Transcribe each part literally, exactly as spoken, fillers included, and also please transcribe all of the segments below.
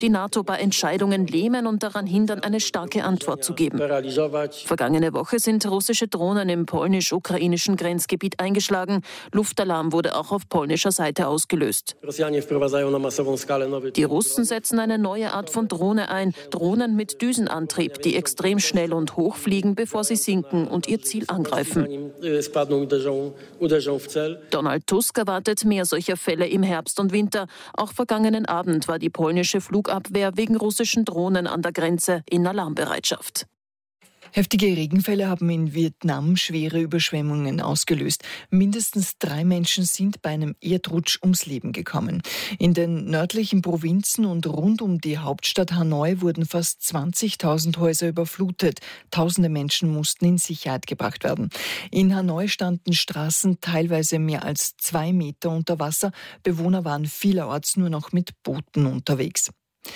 die NATO bei Entscheidungen lähmen und daran hindern, eine starke Antwort zu geben. Vergangene Woche sind russische Drohnen im polnisch-ukrainischen Grenzgebiet eingeschlagen. Luftalarm wurde auch auf polnischer Seite ausgelöst. Die Russen setzen eine neue Art von Drohne ein, Drohnen mit Düsenantrieb, die extrem schnell und hoch fliegen, bevor sie sinken und ihr Ziel angreifen. Donald Tusk erwartet mehr solcher Fälle im Herbst und Winter. Auch vergangenen Abend war die polnische Flugabwehr wegen russischen Drohnen an der Grenze in Alarmbereitschaft. Heftige Regenfälle haben in Vietnam schwere Überschwemmungen ausgelöst. Mindestens drei Menschen sind bei einem Erdrutsch ums Leben gekommen. In den nördlichen Provinzen und rund um die Hauptstadt Hanoi wurden fast zwanzigtausend Häuser überflutet. Tausende Menschen mussten in Sicherheit gebracht werden. In Hanoi standen Straßen teilweise mehr als zwei Meter unter Wasser. Bewohner waren vielerorts nur noch mit Booten unterwegs.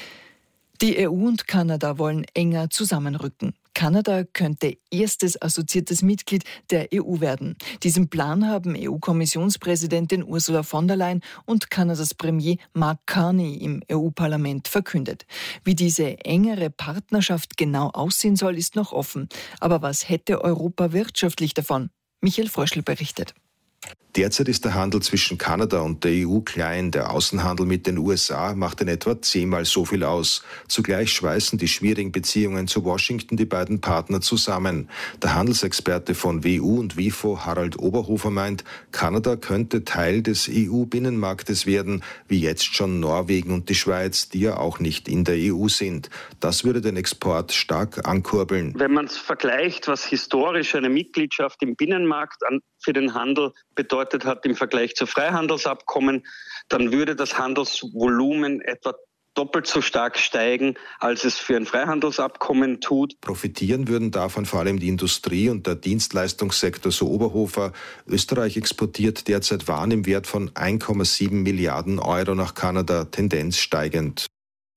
Die E U und Kanada wollen enger zusammenrücken. Kanada könnte erstes assoziiertes Mitglied der E U werden. Diesen Plan haben E U-Kommissionspräsidentin Ursula von der Leyen und Kanadas Premier Mark Carney im E U-Parlament verkündet. Wie diese engere Partnerschaft genau aussehen soll, ist noch offen. Aber was hätte Europa wirtschaftlich davon? Michael Fröschl berichtet. Derzeit ist der Handel zwischen Kanada und der E U klein. Der Außenhandel mit den U S A macht in etwa zehnmal so viel aus. Zugleich schweißen die schwierigen Beziehungen zu Washington die beiden Partner zusammen. Der Handelsexperte von W U und WIFO, Harald Oberhofer, meint, Kanada könnte Teil des E U-Binnenmarktes werden, wie jetzt schon Norwegen und die Schweiz, die ja auch nicht in der E U sind. Das würde den Export stark ankurbeln. Wenn man es vergleicht, was historisch eine Mitgliedschaft im Binnenmarkt an, für den Handel bedeutet hat im Vergleich zu Freihandelsabkommen, dann würde das Handelsvolumen etwa doppelt so stark steigen, als es für ein Freihandelsabkommen tut. Profitieren würden davon vor allem die Industrie und der Dienstleistungssektor, so Oberhofer. Österreich exportiert derzeit Waren im Wert von eins Komma sieben Milliarden Euro nach Kanada, Tendenz steigend.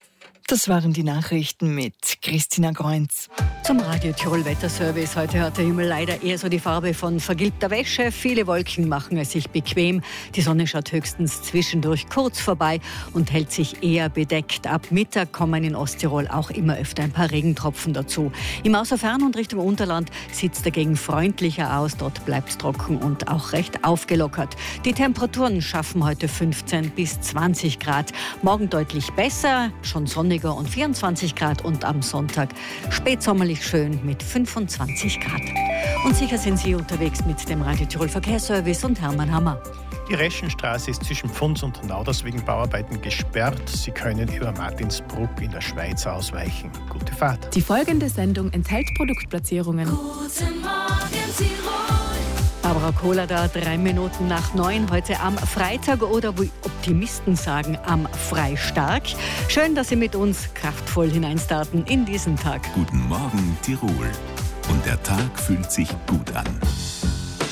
Das waren die Nachrichten mit Christina Greunz. Zum Radio Tirol Wetterservice. Heute hat der Himmel leider eher so die Farbe von vergilbter Wäsche. Viele Wolken machen es sich bequem. Die Sonne schaut höchstens zwischendurch kurz vorbei und hält sich eher bedeckt. Ab Mittag kommen in Osttirol auch immer öfter ein paar Regentropfen dazu. Im Außerfern und Richtung Unterland sieht es dagegen freundlicher aus. Dort bleibt es trocken und auch recht aufgelockert. Die Temperaturen schaffen heute fünfzehn bis zwanzig Grad. Morgen deutlich besser, schon sonnig und vierundzwanzig Grad und am Sonntag spätsommerlich schön mit fünfundzwanzig Grad. Und sicher sind Sie unterwegs mit dem Radio Tirol Verkehrsservice und Hermann Hammer. Die Reschenstraße ist zwischen Pfunds und Nauders wegen Bauarbeiten gesperrt. Sie können über Martinsbruck in der Schweiz ausweichen. Gute Fahrt. Die folgende Sendung enthält Produktplatzierungen. Guten Morgen, Tirol. Barbara Kohler da, drei Minuten nach neun, heute am Freitag oder wie Optimisten sagen, am Freistark. Schön, dass Sie mit uns kraftvoll hineinstarten in diesen Tag. Guten Morgen, Tirol. Und der Tag fühlt sich gut an.